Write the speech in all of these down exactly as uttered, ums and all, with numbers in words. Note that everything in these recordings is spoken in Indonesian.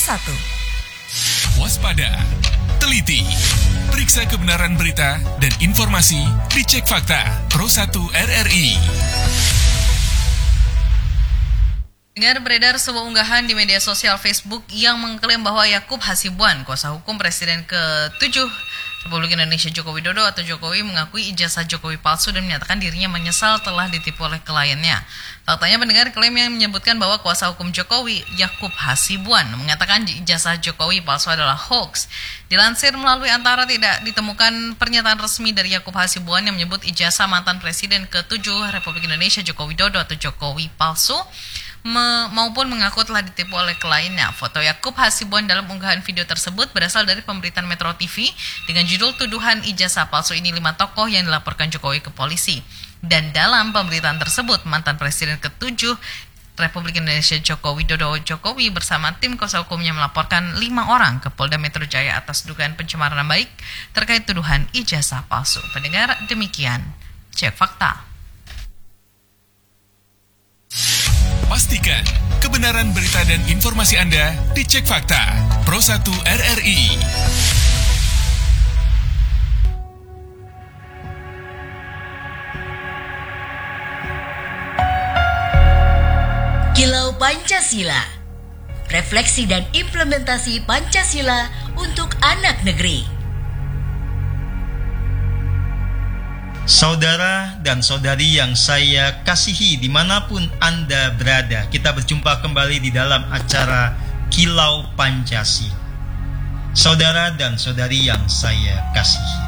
satu. Waspada, teliti, periksa kebenaran berita dan informasi, dicek fakta. Pro satu R R I. Dengar beredar sebuah unggahan di media sosial Facebook yang mengklaim bahwa Yakub Hasibuan, kuasa hukum Presiden ketujuh Republik Indonesia Joko Widodo atau Jokowi, mengakui ijazah Jokowi palsu dan menyatakan dirinya menyesal telah ditipu oleh kliennya. Faktanya pendengar, klaim yang menyebutkan bahwa kuasa hukum Jokowi, Yakub Hasibuan, mengatakan ijazah Jokowi palsu adalah hoax. Dilansir melalui Antara, tidak ditemukan pernyataan resmi dari Yakub Hasibuan yang menyebut ijazah mantan Presiden ketujuh Republik Indonesia Joko Widodo atau Jokowi palsu, Me, maupun mengaku telah ditipu oleh kliennya. Foto Yakub Hasibuan dalam unggahan video tersebut berasal dari pemberitaan Metro T V dengan judul tuduhan ijazah palsu ini lima tokoh yang dilaporkan Jokowi ke polisi. Dan dalam pemberitaan tersebut, mantan Presiden ketujuh Republik Indonesia Joko Widodo Jokowi bersama tim kuasa hukumnya melaporkan lima orang ke Polda Metro Jaya atas dugaan pencemaran nama baik terkait tuduhan ijazah palsu. Pendengar, demikian Cek Fakta. Pastikan kebenaran berita dan informasi Anda dicek fakta. Pro satu R R I. Kilau Pancasila. Refleksi dan implementasi Pancasila untuk anak negeri. Saudara dan saudari yang saya kasihi dimanapun Anda berada, kita berjumpa kembali di dalam acara Kilau Pancasila. Saudara dan saudari yang saya kasihi,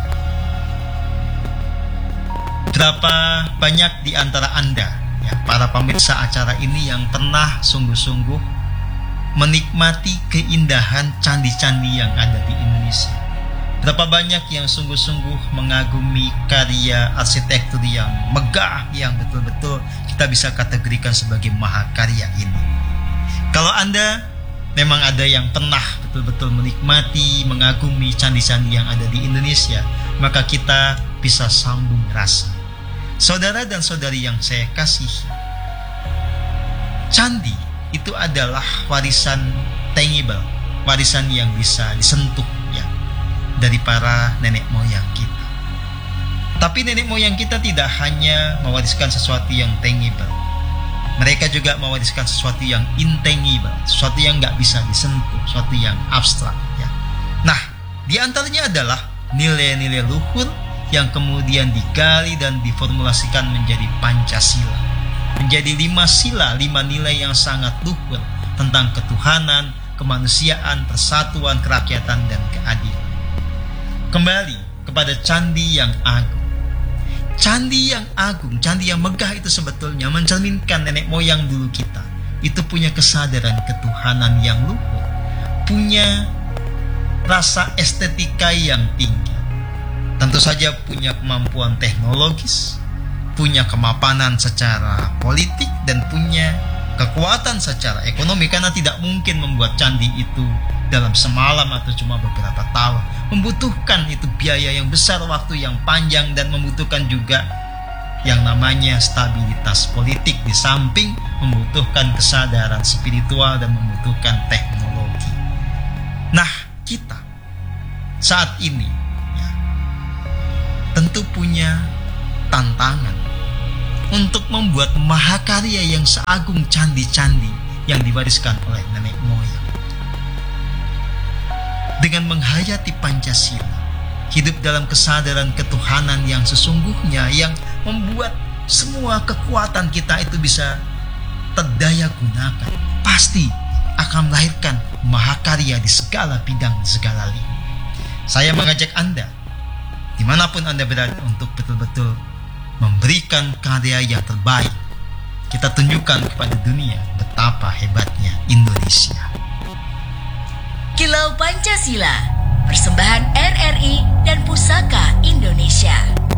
berapa banyak di antara Anda, ya, para pemirsa acara ini, yang pernah sungguh-sungguh menikmati keindahan candi-candi yang ada di Indonesia? Berapa banyak yang sungguh-sungguh mengagumi karya arsitektur yang megah, yang betul-betul kita bisa kategorikan sebagai mahakarya ini. Kalau Anda memang ada yang pernah betul-betul menikmati, mengagumi candi-candi yang ada di Indonesia, maka kita bisa sambung rasa. Saudara dan saudari yang saya kasihi, candi itu adalah warisan tangible, warisan yang bisa disentuh, ya, dari para nenek moyang kita. Tapi nenek moyang kita tidak hanya mewariskan sesuatu yang tangible, mereka juga mewariskan sesuatu yang intangible, sesuatu yang nggak bisa disentuh, sesuatu yang abstrak, ya. Nah, di antaranya adalah nilai-nilai luhur yang kemudian digali dan diformulasikan menjadi Pancasila, menjadi lima sila, lima nilai yang sangat luhur tentang ketuhanan, kemanusiaan, persatuan, kerakyatan, dan keadilan. Kembali kepada candi yang agung. Candi yang agung, candi yang megah itu sebetulnya mencerminkan nenek moyang dulu kita itu punya kesadaran ketuhanan yang luhur, punya rasa estetika yang tinggi, tentu saja punya kemampuan teknologis, punya kemapanan secara politik, dan punya kekuatan secara ekonomi, karena tidak mungkin membuat candi itu dalam semalam atau cuma beberapa tahun. Membutuhkan itu biaya yang besar, waktu yang panjang, dan membutuhkan juga yang namanya stabilitas politik, di samping membutuhkan kesadaran spiritual dan membutuhkan teknologi. Nah, kita saat ini, ya, tentu punya tantangan untuk membuat mahakarya yang seagung candi-candi yang diwariskan oleh nenek moyang. Dengan menghayati Pancasila, hidup dalam kesadaran ketuhanan yang sesungguhnya, yang membuat semua kekuatan kita itu bisa terdaya gunakan, pasti akan melahirkan mahakarya di segala bidang, di segala lini. Saya mengajak Anda, dimanapun Anda berada, untuk betul-betul memberikan karya yang terbaik. Kita tunjukkan kepada dunia betapa hebatnya Indonesia. Kilau Pancasila, persembahan R R I dan Pusaka Indonesia.